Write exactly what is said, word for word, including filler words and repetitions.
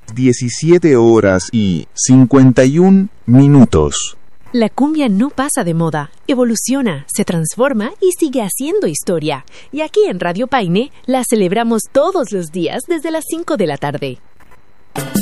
diecisiete horas y cincuenta y un minutos. La cumbia no pasa de moda, evoluciona, se transforma y sigue haciendo historia. Y aquí en Radio Paine la celebramos todos los días desde las cinco de la tarde.